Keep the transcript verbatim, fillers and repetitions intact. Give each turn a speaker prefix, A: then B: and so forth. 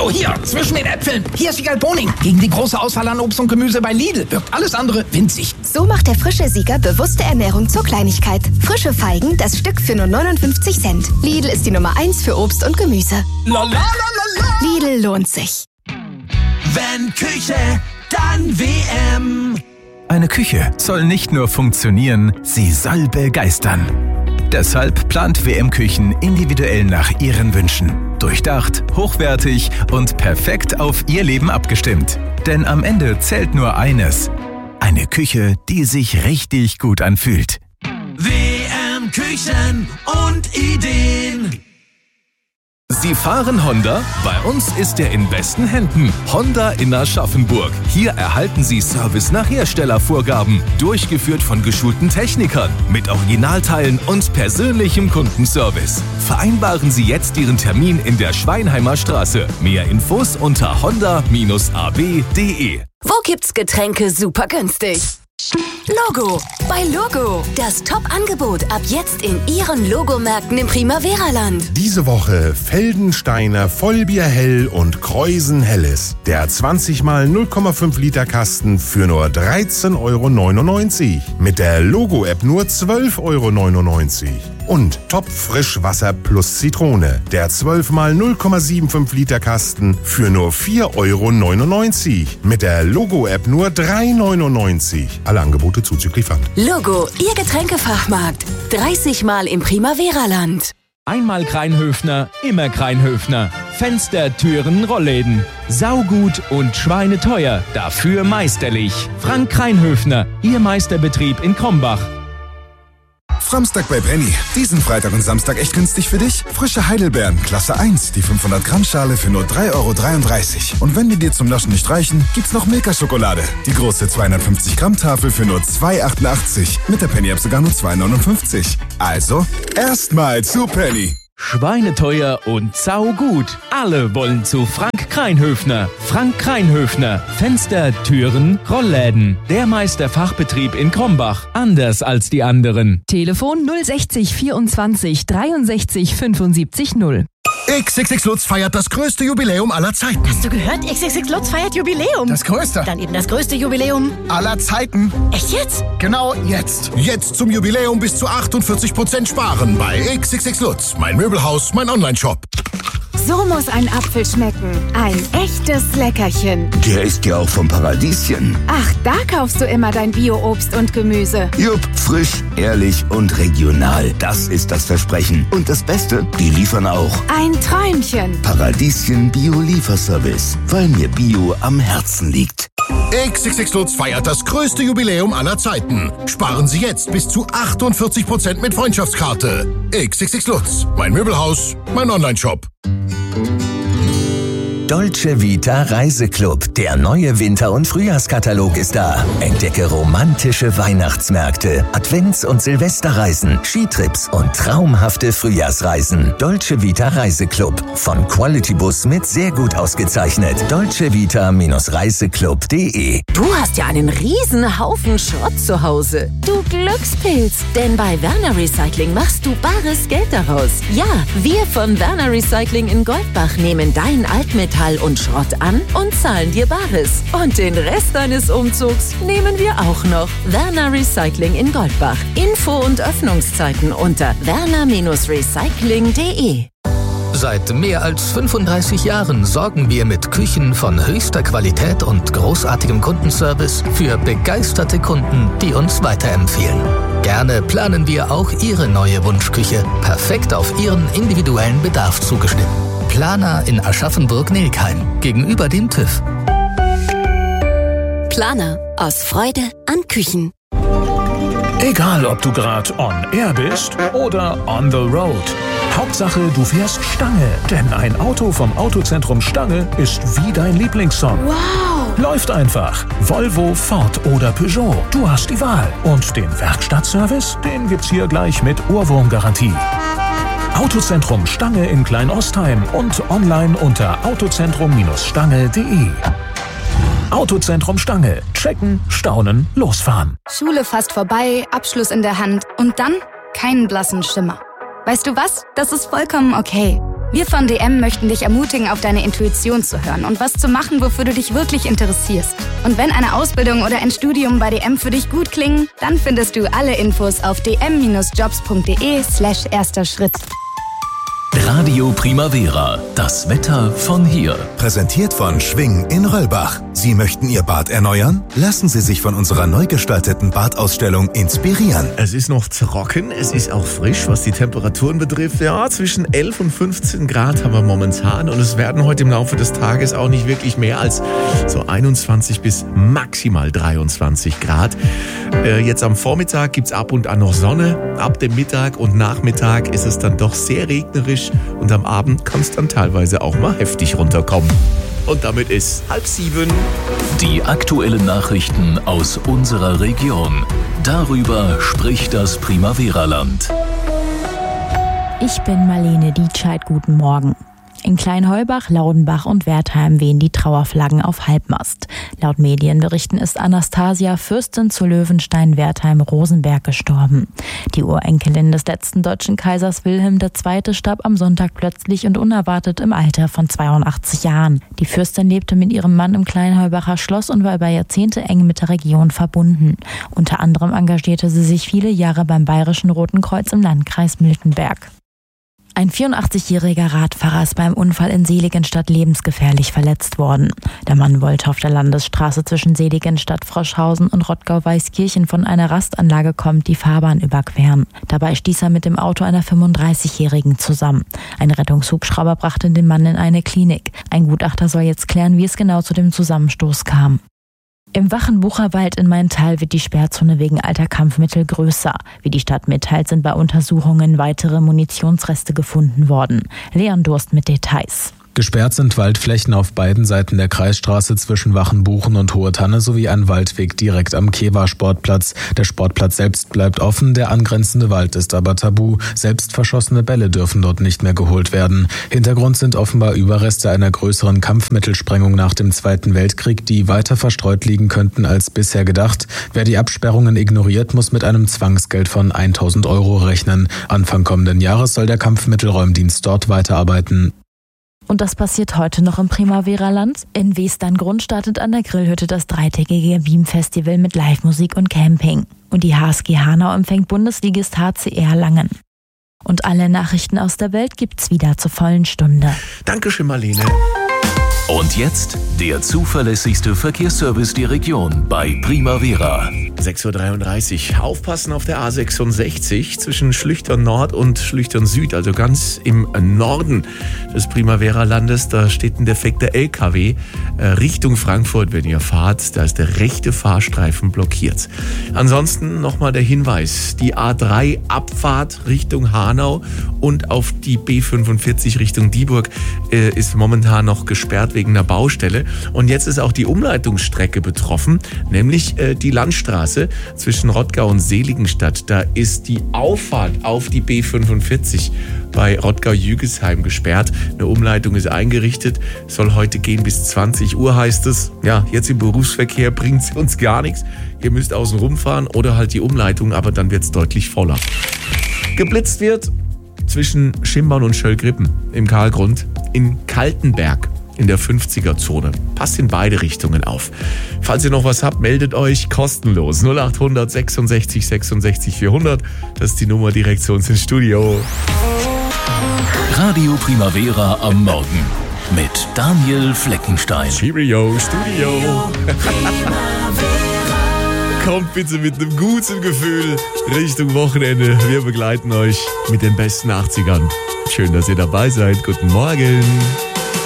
A: Hallo, hier, zwischen den Äpfeln. Hier ist Wiegald Boning. Gegen die große Auswahl an Obst und Gemüse bei Lidl wirkt alles andere winzig.
B: So macht der frische Sieger bewusste Ernährung zur Kleinigkeit. Frische Feigen, das Stück für nur neunundfünfzig Cent. Lidl ist die Nummer eins für Obst und Gemüse.
A: La, la, la, la, la.
B: Lidl lohnt sich.
C: Wenn Küche, dann W M.
D: Eine Küche soll nicht nur funktionieren, sie soll begeistern. Deshalb plant W M Küchen individuell nach Ihren Wünschen. Durchdacht, hochwertig und perfekt auf Ihr Leben abgestimmt. Denn am Ende zählt nur eines: eine Küche, die sich richtig gut anfühlt.
C: W M Küchen und Ideen.
E: Sie fahren Honda? Bei uns ist er in besten Händen. Honda in Aschaffenburg. Hier erhalten Sie Service nach Herstellervorgaben. Durchgeführt von geschulten Technikern. Mit Originalteilen und persönlichem Kundenservice. Vereinbaren Sie jetzt Ihren Termin in der Schweinheimer Straße. Mehr Infos unter honda Bindestrich a b punkt d e.
F: Wo gibt's Getränke super günstig? Logo. Bei Logo. Das Top-Angebot ab jetzt in Ihren Logomärkten im Primavera-Land.
G: Diese Woche Feldensteiner Vollbier Hell und Kreusen Helles. Der zwanzig mal null Komma fünf Liter Kasten für nur dreizehn Euro neunundneunzig. Mit der Logo-App nur zwölf Euro neunundneunzig. Und Top Frischwasser plus Zitrone. Der zwölf mal null Komma fünfundsiebzig Liter Kasten für nur vier Euro neunundneunzig. Mit der Logo-App nur drei Euro neunundneunzig. Alle Angebote zuzüglich Pfand.
F: Logo, Ihr Getränkefachmarkt. dreißig Mal im Primavera-Land.
H: Einmal Kreinhöfner, immer Kreinhöfner. Fenster, Türen, Rollläden. Saugut und schweineteuer, dafür meisterlich. Frank Kreinhöfner, Ihr Meisterbetrieb in Krombach.
I: Framstag bei Penny. Diesen Freitag und Samstag echt günstig für dich? Frische Heidelbeeren, Klasse eins, die fünfhundert Gramm Schale für nur drei Euro dreiunddreißig. Und wenn die dir zum Naschen nicht reichen, gibt's noch Milka-Schokolade. Die große zweihundertfünfzig Gramm Tafel für nur zwei Euro achtundachtzig. Mit der Penny-App sogar nur zwei Euro neunundfünfzig. Also, erstmal zu Penny.
H: Schweineteuer und saugut. Alle wollen zu Frank Kreinhöfner. Frank Kreinhöfner. Fenster, Türen, Rollläden. Der Meisterfachbetrieb in Krombach. Anders als die anderen.
J: Telefon null sechzig vierundzwanzig dreiundsechzig fünfundsiebzig null.
K: X X X Lutz feiert das größte Jubiläum aller Zeiten.
L: Hast du gehört? X X X Lutz feiert Jubiläum.
K: Das größte.
L: Dann eben das größte Jubiläum
K: aller Zeiten.
L: Echt jetzt?
K: Genau jetzt. Jetzt zum Jubiläum bis zu achtundvierzig Prozent sparen bei X X X Lutz. Mein Möbelhaus, mein Online-Shop.
M: So muss ein Apfel schmecken. Ein echtes Leckerchen.
N: Der ist ja auch vom Paradieschen.
M: Ach, da kaufst du immer dein Bio-Obst und Gemüse.
N: Jupp, frisch, ehrlich und regional. Das ist das Versprechen. Und das Beste, die liefern auch.
M: Ein Träumchen.
N: Paradieschen Bio-Lieferservice. Weil mir Bio am Herzen liegt.
K: X X X Lutz feiert das größte Jubiläum aller Zeiten. Sparen Sie jetzt bis zu achtundvierzig Prozent mit Freundschaftskarte. X X X Lutz. Mein Möbelhaus, mein Online-Shop.
D: Dolce Vita Reiseclub. Der neue Winter- und Frühjahrskatalog ist da. Entdecke romantische Weihnachtsmärkte, Advents- und Silvesterreisen, Skitrips und traumhafte Frühjahrsreisen. Dolce Vita Reiseclub. Von Quality Bus mit sehr gut ausgezeichnet. dolce vita Reiseclub punkt de.
F: Du hast ja einen riesen Haufen Schrott zu Hause. Du Glückspilz. Denn bei Werner Recycling machst du bares Geld daraus. Ja, wir von Werner Recycling in Goldbach nehmen dein Altmetall und Schrott an und zahlen dir Bares. Und den Rest deines Umzugs nehmen wir auch noch. Werner Recycling in Goldbach. Info und Öffnungszeiten unter werner Recycling punkt de.
O: Seit mehr als fünfunddreißig Jahren sorgen wir mit Küchen von höchster Qualität und großartigem Kundenservice für begeisterte Kunden, die uns weiterempfehlen. Gerne planen wir auch Ihre neue Wunschküche, perfekt auf Ihren individuellen Bedarf zugeschnitten. Planer in Aschaffenburg-Nilkheim, gegenüber dem TÜV.
F: Planer, aus Freude an Küchen.
P: Egal, ob du gerade on air bist oder on the road. Hauptsache, du fährst Stange. Denn ein Auto vom Autozentrum Stange ist wie dein Lieblingssong.
M: Wow!
P: Läuft einfach. Volvo, Ford oder Peugeot. Du hast die Wahl. Und den Werkstattservice, den gibt's hier gleich mit Ohrwurmgarantie. Autozentrum Stange in Kleinostheim und online unter autozentrum Stange punkt de. Autozentrum Stange. Checken, staunen, losfahren.
B: Schule fast vorbei, Abschluss in der Hand und dann keinen blassen Schimmer. Weißt du was? Das ist vollkommen okay.
M: Wir von D M möchten dich ermutigen, auf deine Intuition zu hören und was zu machen, wofür du dich wirklich interessierst. Und wenn eine Ausbildung oder ein Studium bei D M für dich gut klingen, dann findest du alle Infos auf dm-jobs.de slash erster Schritt.
E: Radio Primavera, das Wetter von hier.
Q: Präsentiert von Schwing in Röllbach. Sie möchten Ihr Bad erneuern? Lassen Sie sich von unserer neu gestalteten Badausstellung inspirieren.
R: Es ist noch trocken, es ist auch frisch, was die Temperaturen betrifft. Ja, zwischen elf und fünfzehn Grad haben wir momentan und es werden heute im Laufe des Tages auch nicht wirklich mehr als so einundzwanzig bis maximal dreiundzwanzig Grad. Äh, jetzt am Vormittag gibt's ab und an noch Sonne. Ab dem Mittag und Nachmittag ist es dann doch sehr regnerisch. Und am Abend kann es dann teilweise auch mal heftig runterkommen. Und damit ist halb sieben.
E: Die aktuellen Nachrichten aus unserer Region. Darüber spricht das Primavera-Land.
S: Ich bin Marlene Dietscheid, guten Morgen. In Kleinheubach, Laudenbach und Wertheim wehen die Trauerflaggen auf Halbmast. Laut Medienberichten ist Anastasia, Fürstin zu Löwenstein-Wertheim-Rosenberg, gestorben. Die Urenkelin des letzten deutschen Kaisers Wilhelm der Zweite starb am Sonntag plötzlich und unerwartet im Alter von zweiundachtzig Jahren. Die Fürstin lebte mit ihrem Mann im Kleinheubacher Schloss und war über Jahrzehnte eng mit der Region verbunden. Unter anderem engagierte sie sich viele Jahre beim Bayerischen Roten Kreuz im Landkreis Miltenberg. Ein vierundachtzigjähriger Radfahrer ist beim Unfall in Seligenstadt lebensgefährlich verletzt worden. Der Mann wollte auf der Landesstraße zwischen Seligenstadt, Froschhausen und Rottgau-Weißkirchen von einer Rastanlage kommend die Fahrbahn überqueren. Dabei stieß er mit dem Auto einer fünfunddreißigjährigen zusammen. Ein Rettungshubschrauber brachte den Mann in eine Klinik. Ein Gutachter soll jetzt klären, wie es genau zu dem Zusammenstoß kam. Im Wachenbucher Wald in Maintal wird die Sperrzone wegen alter Kampfmittel größer. Wie die Stadt mitteilt, sind bei Untersuchungen weitere Munitionsreste gefunden worden. Leon Durst mit Details.
T: Gesperrt sind Waldflächen auf beiden Seiten der Kreisstraße zwischen Wachenbuchen und Hohe Tanne sowie ein Waldweg direkt am Kewa-Sportplatz. Der Sportplatz selbst bleibt offen, der angrenzende Wald ist aber tabu. Selbst verschossene Bälle dürfen dort nicht mehr geholt werden. Hintergrund sind offenbar Überreste einer größeren Kampfmittelsprengung nach dem Zweiten Weltkrieg, die weiter verstreut liegen könnten als bisher gedacht. Wer die Absperrungen ignoriert, muss mit einem Zwangsgeld von tausend Euro rechnen. Anfang kommenden Jahres soll der Kampfmittelräumdienst dort weiterarbeiten.
S: Und das passiert heute noch im Primavera-Land. In Westerngrund startet an der Grillhütte das dreitägige Beam-Festival mit Live-Musik und Camping. Und die H S G Hanau empfängt Bundesligist H C R Langen. Und alle Nachrichten aus der Welt gibt's wieder zur vollen Stunde.
R: Dankeschön, Marlene.
E: Und jetzt der zuverlässigste Verkehrsservice der Region bei Primavera.
R: sechs Uhr dreiunddreißig. Aufpassen auf der A sechsundsechzig zwischen Schlüchtern Nord und Schlüchtern Süd, also ganz im Norden des Primavera-Landes. Da steht ein defekter L K W äh, Richtung Frankfurt, wenn ihr fahrt. Da ist der rechte Fahrstreifen blockiert. Ansonsten nochmal der Hinweis. Die A drei Abfahrt Richtung Hanau und auf die B fünfundvierzig Richtung Dieburg äh, ist momentan noch gesperrt wegen einer Baustelle. Und jetzt ist auch die Umleitungsstrecke betroffen, nämlich äh, die Landstraße zwischen Rottgau und Seligenstadt. Da ist die Auffahrt auf die B fünfundvierzig bei Rottgau-Jügesheim gesperrt. Eine Umleitung ist eingerichtet, soll heute gehen bis zwanzig Uhr, heißt es. Ja, jetzt im Berufsverkehr bringt es uns gar nichts. Ihr müsst außen rumfahren oder halt die Umleitung, aber dann wird es deutlich voller. Geblitzt wird zwischen Schimborn und Schöllgrippen im Karlgrund in Kaltenberg in der fünfziger-Zone. Passt in beide Richtungen auf. Falls ihr noch was habt, meldet euch kostenlos. null acht hundert sechsundsechzig sechsundsechzig vierhundert. Das ist die Nummer direkt zu uns ins Studio.
E: Radio Primavera am Morgen mit Daniel Fleckenstein.
R: Cheerio, Studio. Kommt bitte mit einem guten Gefühl Richtung Wochenende. Wir begleiten euch mit den besten achtzigern. Schön, dass ihr dabei seid. Guten Morgen.